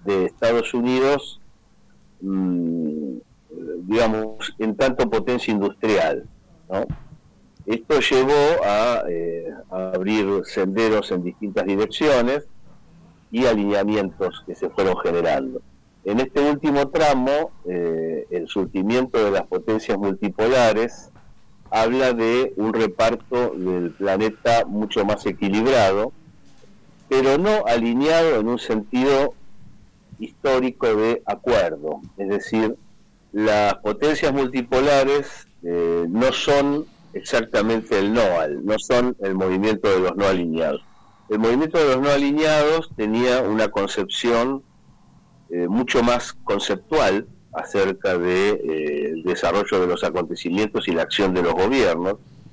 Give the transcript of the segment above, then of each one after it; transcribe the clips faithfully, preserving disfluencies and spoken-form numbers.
de Estados Unidos, mmm, digamos, en tanto potencia industrial, ¿no? Esto llevó a, eh, a abrir senderos en distintas direcciones y alineamientos que se fueron generando. En este último tramo, eh, el surtimiento de las potencias multipolares habla de un reparto del planeta mucho más equilibrado, pero no alineado en un sentido histórico de acuerdo. Es decir, las potencias multipolares eh, no son exactamente el NOAL, no son el movimiento de los no alineados. El movimiento de los no alineados tenía una concepción eh, mucho más conceptual acerca de, eh, el desarrollo de los acontecimientos y la acción de los gobiernos,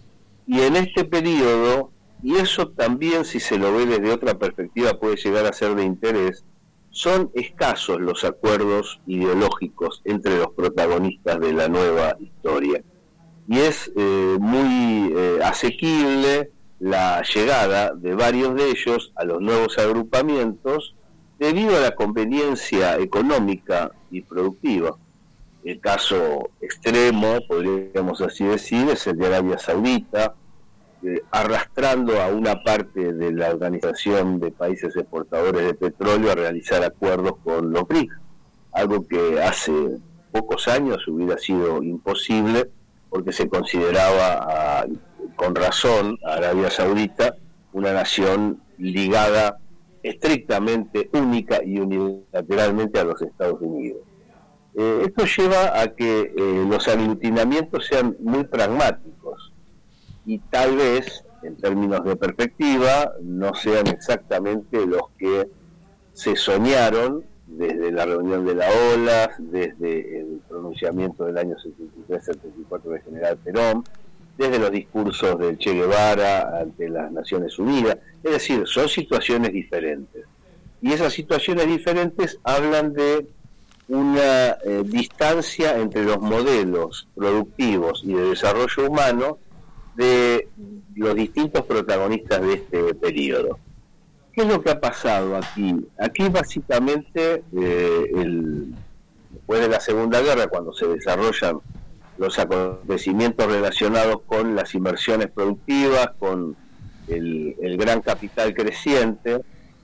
y en este periodo, y eso también, si se lo ve desde otra perspectiva, puede llegar a ser de interés, son escasos los acuerdos ideológicos entre los protagonistas de la nueva historia. Y es eh, muy eh, asequible la llegada de varios de ellos a los nuevos agrupamientos debido a la conveniencia económica y productiva. El caso extremo, podríamos así decir, es el de Arabia Saudita, eh, arrastrando a una parte de la Organización de Países Exportadores de Petróleo a realizar acuerdos con los B R I C S, algo que hace pocos años hubiera sido imposible, porque se consideraba, a, con razón, a Arabia Saudita una nación ligada estrictamente, única y unilateralmente a los Estados Unidos. Eh, esto lleva a que eh, los aglutinamientos sean muy pragmáticos y tal vez, en términos de perspectiva, no sean exactamente los que se soñaron desde la reunión de la O L A, desde el pronunciamiento del año setenta y tres setenta y cuatro del general Perón, desde los discursos del Che Guevara ante las Naciones Unidas. Es decir, son situaciones diferentes. Y esas situaciones diferentes hablan de una eh, distancia entre los modelos productivos y de desarrollo humano de los distintos protagonistas de este periodo. ¿Qué es lo que ha pasado aquí? Aquí básicamente, eh, el, después de la Segunda Guerra, cuando se desarrollan los acontecimientos relacionados con las inversiones productivas, con el, el gran capital creciente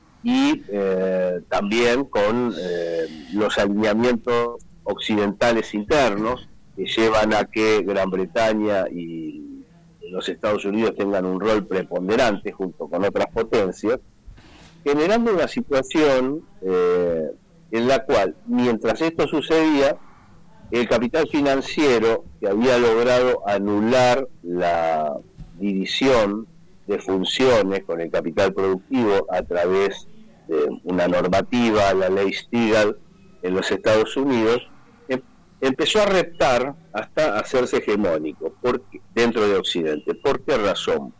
y eh, también con eh, los alineamientos occidentales internos que llevan a que Gran Bretaña y los Estados Unidos tengan un rol preponderante junto con otras potencias, generando una situación eh, en la cual, mientras esto sucedía, el capital financiero, que había logrado anular la división de funciones con el capital productivo a través de una normativa, la ley Stigall en los Estados Unidos, em- empezó a reptar hasta hacerse hegemónico porque, dentro de Occidente. ¿Por qué razón?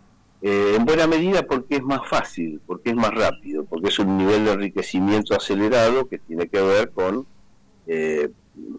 Eh, en buena medida porque es más fácil, porque es más rápido, porque es un nivel de enriquecimiento acelerado que tiene que ver con eh,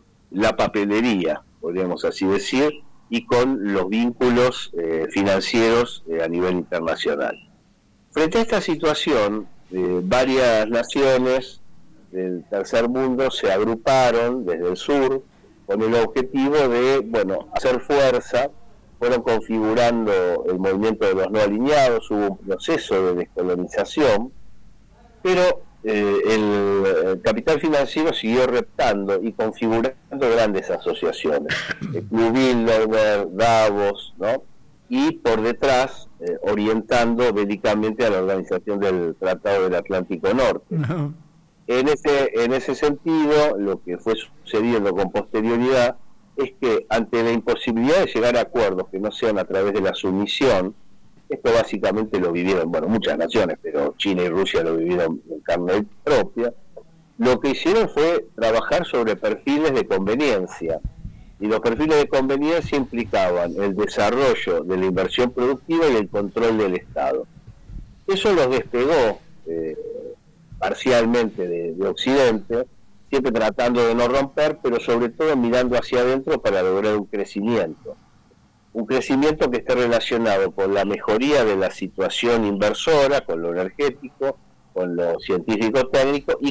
la papelería, podríamos así decir, y con los vínculos eh, financieros eh, a nivel internacional. Frente a esta situación, eh, varias naciones del tercer mundo se agruparon desde el sur con el objetivo de, bueno, hacer fuerza. Fueron configurando el movimiento de los no alineados, hubo un proceso de descolonización, pero eh, el, el capital financiero siguió reptando y configurando grandes asociaciones, el Club Bilderberg, Davos, ¿no? Y por detrás eh, orientando bélicamente a la organización del Tratado del Atlántico Norte. Uh-huh. En ese, en ese sentido, lo que fue sucediendo con posterioridad es que ante la imposibilidad de llegar a acuerdos que no sean a través de la sumisión, esto básicamente lo vivieron, bueno, muchas naciones, pero China y Rusia lo vivieron en carne propia, lo que hicieron fue trabajar sobre perfiles de conveniencia, y los perfiles de conveniencia implicaban el desarrollo de la inversión productiva y el control del Estado. Eso los despegó eh, parcialmente de, de Occidente, siempre tratando de no romper, pero sobre todo mirando hacia adentro para lograr un crecimiento. Un crecimiento que esté relacionado con la mejoría de la situación inversora, con lo energético, con lo científico-técnico y